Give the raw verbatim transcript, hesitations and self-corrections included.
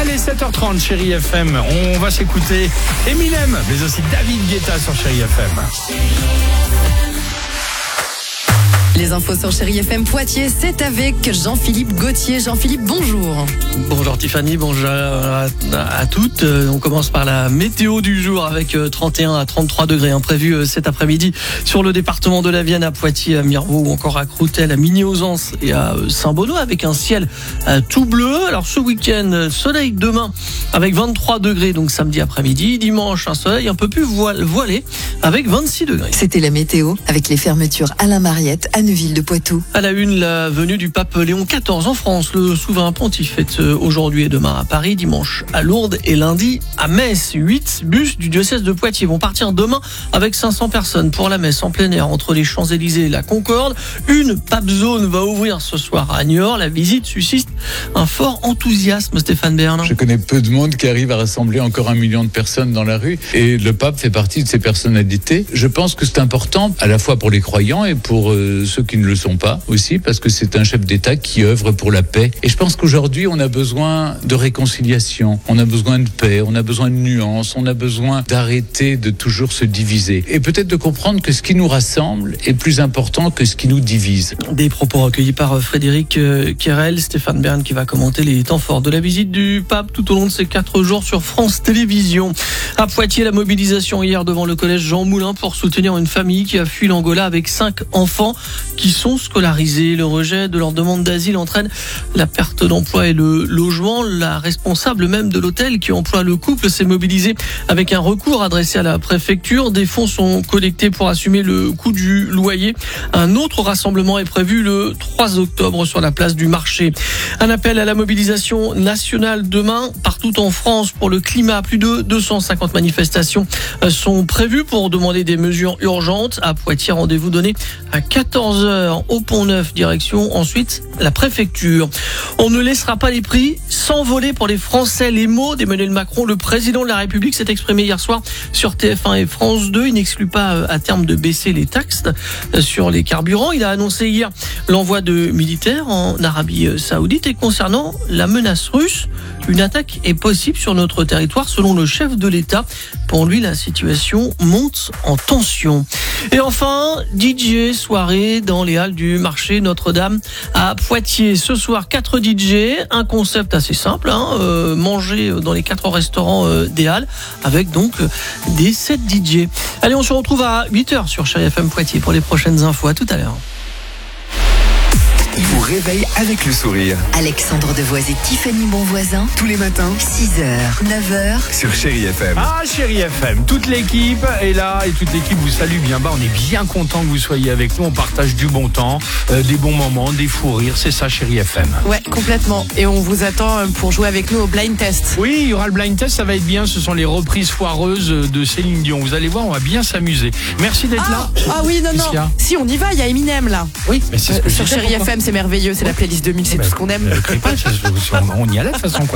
Allez, sept heures trente, Chérie F M. On va s'écouter Eminem, mais aussi David Guetta sur Chérie F M. Les infos sur Chérie F M Poitiers, c'est avec Jean-Philippe Gauthier. Jean-Philippe, bonjour. Bonjour Tiffany, bonjour à, à toutes. On commence par la météo du jour avec trente et un à trente-trois degrés hein, prévu cet après-midi sur le département de la Vienne, à Poitiers, à Mirevault ou encore à Croutelle, à Migny-aux-Anses et à Saint-Bonneau avec un ciel tout bleu. Alors ce week-end, soleil demain avec vingt-trois degrés donc samedi après-midi. Dimanche, un soleil un peu plus voilé avec vingt-six degrés. C'était la météo avec les fermetures Alain Mariette à Neuville de Poitou. À la une, la venue du pape Léon quatorze en France. Le souverain pontife fête aujourd'hui et demain à Paris, dimanche à Lourdes et lundi à Metz. Huit bus du diocèse de Poitiers vont partir demain avec cinq cents personnes pour la messe en plein air entre les Champs-Élysées et la Concorde. Une pape zone va ouvrir ce soir à Niort. La visite suscite un fort enthousiasme, Stéphane Bern. Je connais peu de monde qui arrive à rassembler encore un million de personnes dans la rue et le pape fait partie de ces personnalités. Je pense que c'est important à la fois pour les croyants et pour euh, ceux qui ne le sont pas aussi, parce que c'est un chef d'État qui œuvre pour la paix. Et je pense qu'aujourd'hui, on a besoin de réconciliation, on a besoin de paix, on a besoin de nuances, on a besoin d'arrêter de toujours se diviser. Et peut-être de comprendre que ce qui nous rassemble est plus important que ce qui nous divise. Des propos recueillis par Frédéric Kerel, Stéphane Bern qui va commenter les temps forts de la visite du pape tout au long de ces quatre jours sur France Télévisions. À Poitiers, la mobilisation hier devant le collège Jean Moulin pour soutenir une famille qui a fui l'Angola avec cinq enfants qui sont scolarisés. Le rejet de leur demande d'asile entraîne la perte d'emploi et le logement. La responsable même de l'hôtel qui emploie le couple s'est mobilisée avec un recours adressé à la préfecture. Des fonds sont collectés pour assumer le coût du loyer. Un autre rassemblement est prévu le trois octobre sur la place du marché. Un appel à la mobilisation nationale demain partout en France pour le climat. Plus de deux cent cinquante manifestations sont prévues pour demander des mesures urgentes. À Poitiers, rendez-vous donné à quatorze heures au Pont-Neuf, direction ensuite la préfecture. On ne laissera pas les prix s'envoler pour les Français. Les mots d'Emmanuel Macron, le président de la République, s'est exprimé hier soir sur T F un et France deux. Il n'exclut pas à terme de baisser les taxes sur les carburants. Il a annoncé hier l'envoi de militaires en Arabie Saoudite. Et concernant la menace russe, une attaque est possible sur notre territoire selon le chef de l'État. Pour lui, la situation monte en tension. Et enfin, D J soirée dans les halles du marché Notre-Dame à Poitiers. Ce soir, quatre D J, un concept assez simple, hein, euh, manger dans les quatre restaurants euh, des halles, avec donc euh, des sept D J. Allez, on se retrouve à huit heures sur Chérie F M Poitiers pour les prochaines infos. À tout à l'heure. Il vous réveille avec le sourire. Alexandre Devoise et Tiffany Bonvoisin, Tous les matins six heures, neuf heures. sur Chérie F M. Ah, Chérie F M, toute l'équipe est là et toute l'équipe vous salue bien bas. On est bien content que vous soyez avec nous. On partage du bon temps, euh, des bons moments, des fous rires. C'est ça, Chérie F M. Ouais, complètement. Et on vous attend pour jouer avec nous au blind test. Oui, il y aura le blind test, ça va être bien. Ce sont les reprises foireuses de Céline Dion. Vous allez voir, on va bien s'amuser. Merci d'être Ah, là. ah oui, non, Qu'est-ce qu'il y a non. Si, on y va, il y a Eminem là. Oui, mais c'est ce que Euh, je sur disais, Chérie pourquoi F M, c'est merveilleux, c'est la playlist deux mille, c'est Bah, tout ce qu'on aime. ne le crie pas, je- je- on y allait de toute façon, quoi.